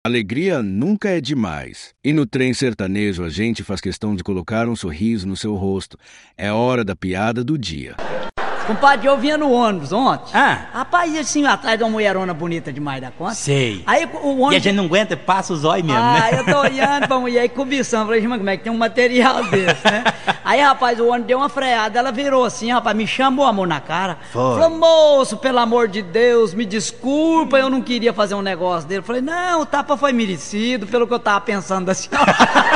Alegria nunca é demais. E no trem sertanejo a gente faz questão de colocar um sorriso no seu rosto. É hora da piada do dia. Compadre, eu vinha no ônibus ontem. Ah. Rapaz, assim, atrás de uma mulherona bonita demais da conta. Sei. Aí o ônibus... E a gente não aguenta, passa os olhos mesmo, né? Eu tô olhando pra mulher e cobiçando. Falei, mas como é que tem um material desse, né? Aí, rapaz, o ônibus deu uma freada. Ela virou assim, rapaz, me chamou a mão na cara. Foi. Falou, moço, pelo amor de Deus, me desculpa, eu não queria fazer um negócio dele. Falei, não, o tapa foi merecido, pelo que eu tava pensando da senhora.